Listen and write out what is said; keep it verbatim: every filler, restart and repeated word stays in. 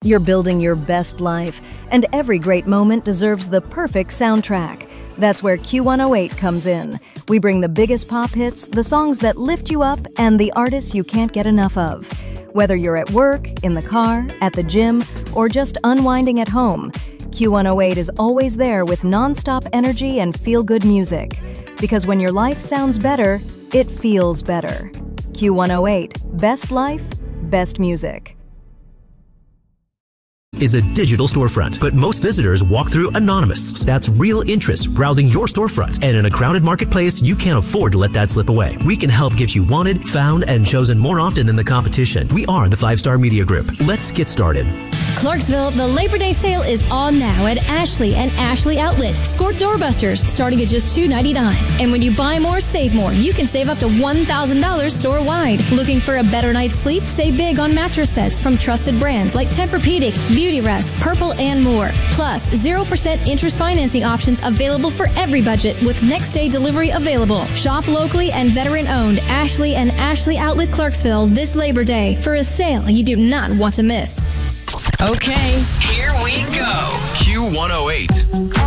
You're building your best life, and every great moment deserves the perfect soundtrack. That's where Q one oh eight comes in. We bring the biggest pop hits, the songs that lift you up, and the artists you can't get enough of. Whether you're at work, in the car, at the gym, or just unwinding at home, Q one oh eight is always there with non-stop energy and feel-good music. Because when your life sounds better, it feels better. Q one oh eight, best life, best music. Is a digital storefront, but most visitors walk through anonymous. That's real interest browsing your storefront, and in a crowded marketplace, you can't afford to let that slip away. We can help get you wanted, found, and chosen more often than the competition. We are the Five Star Media Group. Let's get started. Clarksville, the Labor Day sale is on now at Ashley and Ashley Outlet. Score doorbusters starting at just two ninety-nine. And when you buy more, save more. You can save up to one thousand dollars store-wide. Looking for a better night's sleep? Save big on mattress sets from trusted brands like Tempur-Pedic, Beauty Rest, Purple, and more. Plus, zero percent interest financing options available for every budget with next-day delivery available. Shop locally and veteran-owned Ashley and Ashley Outlet Clarksville this Labor Day for a sale you do not want to miss. Okay, here we go. Q one oh eight.